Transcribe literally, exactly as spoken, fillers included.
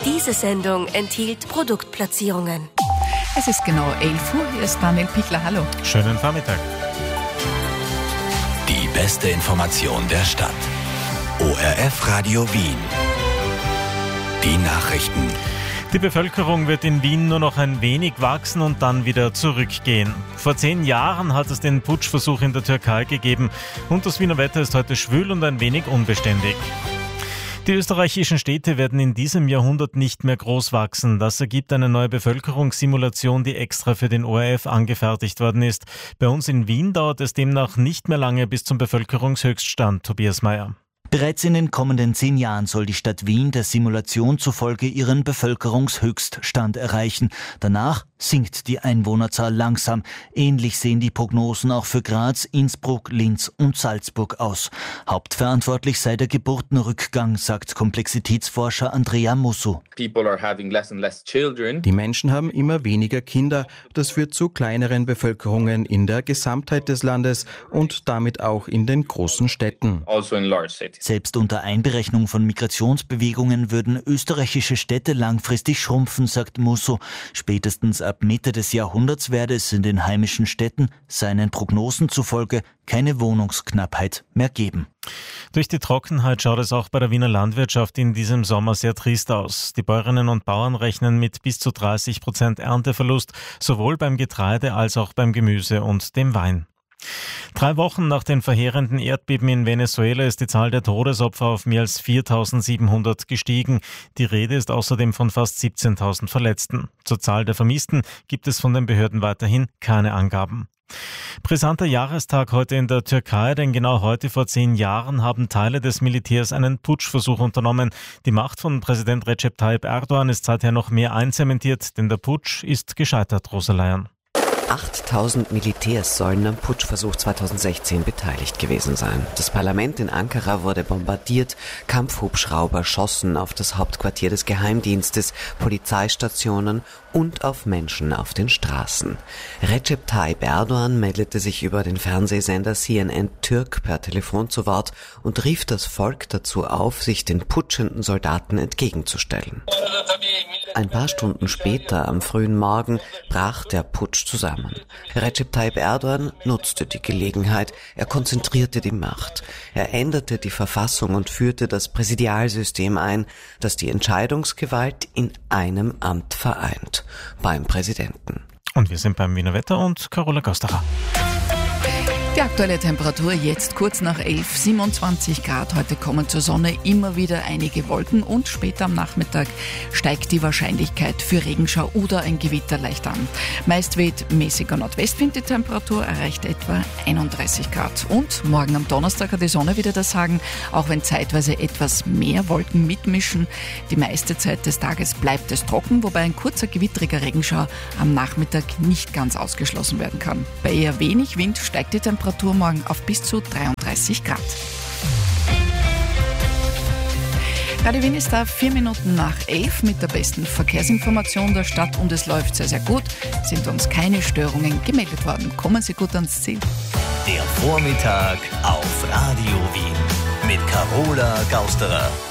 Diese Sendung enthielt Produktplatzierungen. Es ist genau elf Uhr, hier ist Daniel Pichler, hallo. Schönen Vormittag. Die beste Information der Stadt. O R F Radio Wien. Die Nachrichten. Die Bevölkerung wird in Wien nur noch ein wenig wachsen und dann wieder zurückgehen. Vor zehn Jahren hat es den Putschversuch in der Türkei gegeben und das Wiener Wetter ist heute schwül und ein wenig unbeständig. Die österreichischen Städte werden in diesem Jahrhundert nicht mehr groß wachsen. Das ergibt eine neue Bevölkerungssimulation, die extra für den O R F angefertigt worden ist. Bei uns in Wien dauert es demnach nicht mehr lange bis zum Bevölkerungshöchststand. Tobias Mayer. Bereits in den kommenden zehn Jahren soll die Stadt Wien der Simulation zufolge ihren Bevölkerungshöchststand erreichen. Danach sinkt die Einwohnerzahl langsam. Ähnlich sehen die Prognosen auch für Graz, Innsbruck, Linz und Salzburg aus. Hauptverantwortlich sei der Geburtenrückgang, sagt Komplexitätsforscher Andrea Musso. Die Menschen haben immer weniger Kinder. Das führt zu kleineren Bevölkerungen in der Gesamtheit des Landes und damit auch in den großen Städten. Selbst unter Einberechnung von Migrationsbewegungen würden österreichische Städte langfristig schrumpfen, sagt Musso. Spätestens ab Mitte des Jahrhunderts werde es in den heimischen Städten, seinen Prognosen zufolge, keine Wohnungsknappheit mehr geben. Durch die Trockenheit schaut es auch bei der Wiener Landwirtschaft in diesem Sommer sehr trist aus. Die Bäuerinnen und Bauern rechnen mit bis zu dreißig Prozent Ernteverlust, sowohl beim Getreide als auch beim Gemüse und dem Wein. Drei Wochen nach den verheerenden Erdbeben in Venezuela ist die Zahl der Todesopfer auf mehr als viertausendsiebenhundert gestiegen. Die Rede ist außerdem von fast siebzehntausend Verletzten. Zur Zahl der Vermissten gibt es von den Behörden weiterhin keine Angaben. Brisanter Jahrestag heute in der Türkei, denn genau heute vor zehn Jahren haben Teile des Militärs einen Putschversuch unternommen. Die Macht von Präsident Recep Tayyip Erdogan ist seither noch mehr einzementiert, denn der Putsch ist gescheitert, Rosa Leiern. achttausend Militärs sollen am Putschversuch zweitausendsechzehn beteiligt gewesen sein. Das Parlament in Ankara wurde bombardiert, Kampfhubschrauber schossen auf das Hauptquartier des Geheimdienstes, Polizeistationen und auf Menschen auf den Straßen. Recep Tayyip Erdogan meldete sich über den Fernsehsender C N N Türk per Telefon zu Wort und rief das Volk dazu auf, sich den putschenden Soldaten entgegenzustellen. Ein paar Stunden später, am frühen Morgen, brach der Putsch zusammen. Recep Tayyip Erdogan nutzte die Gelegenheit, er konzentrierte die Macht. Er änderte die Verfassung und führte das Präsidialsystem ein, das die Entscheidungsgewalt in einem Amt vereint, beim Präsidenten. Und wir sind beim Wiener Wetter und Carola Gosterer. Die aktuelle Temperatur jetzt kurz nach elf, siebenundzwanzig Grad. Heute kommen zur Sonne immer wieder einige Wolken und später am Nachmittag steigt die Wahrscheinlichkeit für Regenschau oder ein Gewitter leicht an. Meist weht mäßiger Nordwestwind, die Temperatur erreicht etwa einunddreißig Grad. Und morgen am Donnerstag hat die Sonne wieder das Sagen, auch wenn zeitweise etwas mehr Wolken mitmischen. Die meiste Zeit des Tages bleibt es trocken, wobei ein kurzer gewittriger Regenschauer am Nachmittag nicht ganz ausgeschlossen werden kann. Bei eher wenig Wind steigt die Temperatur morgen auf bis zu dreiunddreißig Grad. Radio Wien ist da vier Minuten nach elf mit der besten Verkehrsinformation der Stadt und es läuft sehr, sehr gut. Sind uns keine Störungen gemeldet worden. Kommen Sie gut ans Ziel. Der Vormittag auf Radio Wien mit Carola Gausterer.